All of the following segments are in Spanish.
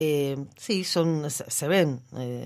Sí, se ven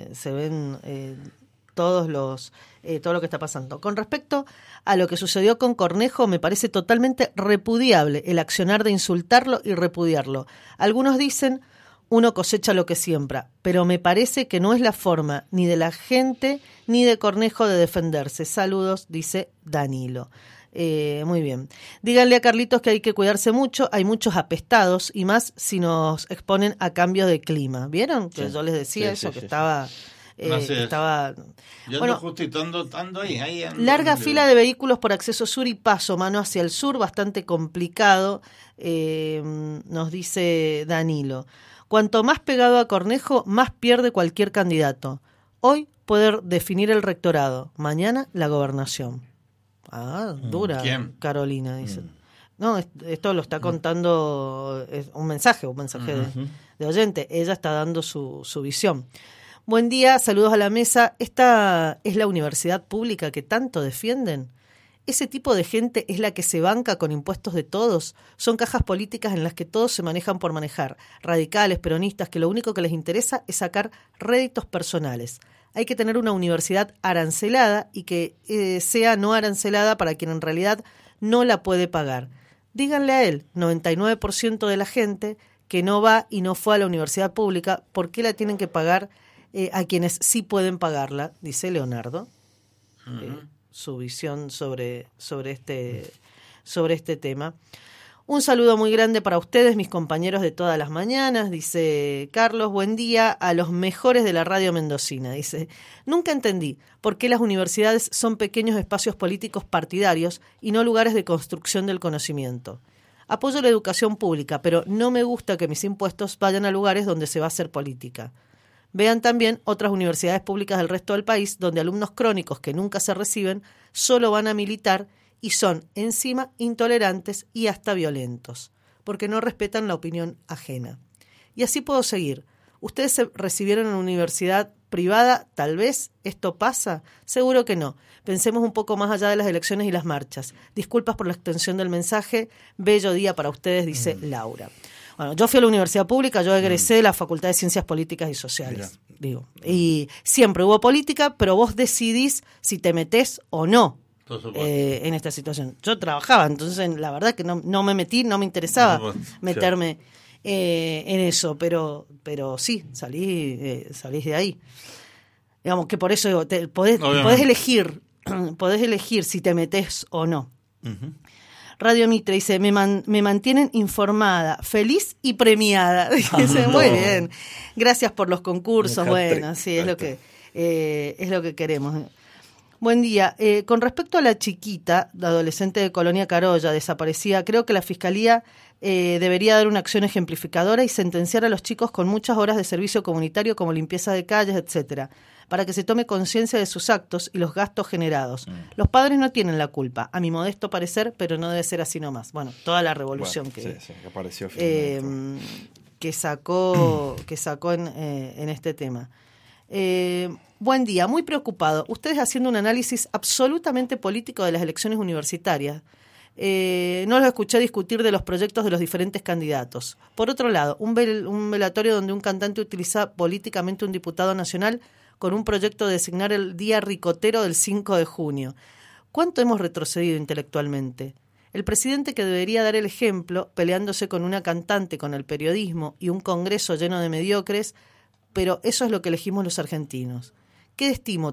todo lo que está pasando. Con respecto a lo que sucedió con Cornejo, me parece totalmente repudiable el accionar de insultarlo y repudiarlo. Algunos dicen, uno cosecha lo que siembra, pero me parece que no es la forma ni de la gente ni de Cornejo de defenderse. Saludos, dice Danilo. Muy bien. Díganle a Carlitos que hay que cuidarse mucho, hay muchos apestados y más si nos exponen a cambios de clima. ¿Vieron? Que yo les decía eso, que estaba... estaba yo ando justito, ando ahí ando, larga fila de vehículos por acceso sur y paso, mano hacia el sur, bastante complicado, nos dice Danilo. Cuanto más pegado a Cornejo, más pierde cualquier candidato. Hoy poder definir el rectorado, mañana la gobernación. Dura. ¿Quién? Carolina dice. No, esto lo está contando, es un mensaje de oyente. Ella está dando su visión. Buen día, saludos a la mesa. ¿Esta es la universidad pública que tanto defienden? ¿Ese tipo de gente es la que se banca con impuestos de todos? Son cajas políticas en las que todos se manejan por manejar. Radicales, peronistas, que lo único que les interesa es sacar réditos personales. Hay que tener una universidad arancelada y que sea no arancelada para quien en realidad no la puede pagar. Díganle a él, 99% de la gente que no va y no fue a la universidad pública, ¿por qué la tienen que pagar a quienes sí pueden pagarla? Dice Leonardo. Su visión sobre este tema. Un saludo muy grande para ustedes, mis compañeros de todas las mañanas, dice Carlos. Buen día a los mejores de la radio mendocina. Dice, nunca entendí por qué las universidades son pequeños espacios políticos partidarios y no lugares de construcción del conocimiento. Apoyo la educación pública, pero no me gusta que mis impuestos vayan a lugares donde se va a hacer política. Vean también otras universidades públicas del resto del país donde alumnos crónicos que nunca se reciben solo van a militar y son encima intolerantes y hasta violentos, porque no respetan la opinión ajena. Y así puedo seguir. ¿Ustedes se recibieron en una universidad privada? Tal vez. ¿Esto pasa? Seguro que no. Pensemos un poco más allá de las elecciones y las marchas. Disculpas por la extensión del mensaje. Bello día para ustedes, dice Laura. Bueno, yo fui a la universidad pública, yo egresé de la Facultad de Ciencias Políticas y Sociales. Y siempre hubo política, pero vos decidís si te metés o no en esta situación. Yo trabajaba, entonces la verdad que no me metí, no me interesaba meterme en eso, pero sí, salís de ahí. Digamos que por eso digo, podés elegir si te metés o no. Radio Mitre dice, me mantienen informada, feliz y premiada. Dice, muy bien. Gracias por los concursos. Bueno, sí, es lo que queremos. Buen día. Con respecto a la chiquita, la adolescente de Colonia Carolla, desaparecida, creo que la Fiscalía debería dar una acción ejemplificadora y sentenciar a los chicos con muchas horas de servicio comunitario como limpieza de calles, etcétera, para que se tome conciencia de sus actos y los gastos generados. Los padres no tienen la culpa, a mi modesto parecer, pero no debe ser así nomás. Bueno, toda la revolución que apareció que sacó en este tema. Buen día, muy preocupado. Ustedes haciendo un análisis absolutamente político de las elecciones universitarias. No los escuché discutir de los proyectos de los diferentes candidatos. Por otro lado, un velatorio donde un cantante utiliza políticamente un diputado nacional con un proyecto de designar el día ricotero del 5 de junio. ¿Cuánto hemos retrocedido intelectualmente? El presidente que debería dar el ejemplo, peleándose con una cantante, con el periodismo y un congreso lleno de mediocres, pero eso es lo que elegimos los argentinos. ¿Qué destino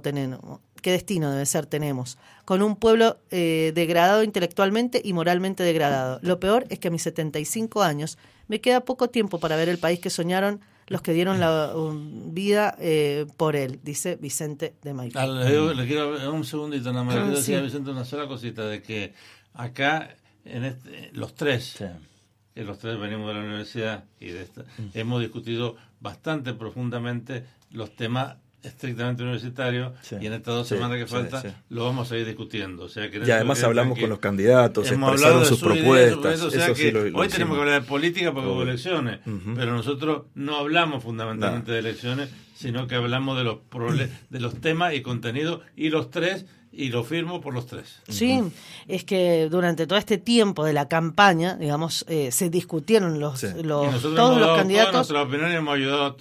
tenemos? Con un pueblo degradado intelectualmente y moralmente degradado. Lo peor es que a mis 75 años me queda poco tiempo para ver el país que soñaron los que dieron la vida por él, dice Vicente de Maipú. Le quiero un segundito nada más. Quiero decir a Vicente una sola cosita, de que acá los tres venimos de la universidad y hemos discutido bastante profundamente los temas estrictamente universitario, y en estas 2 semanas que falta lo vamos a ir discutiendo. O sea, que y además hablamos con los candidatos, expresaron sus propuestas. O sea, que hoy tenemos que hablar de política porque hubo elecciones, pero nosotros no hablamos fundamentalmente de elecciones, sino que hablamos de los temas y contenidos, y los tres y lo firmo por los tres. Sí, es que durante todo este tiempo de la campaña, digamos, se discutieron todos los candidatos. Toda nuestra opinión, hemos ayudado a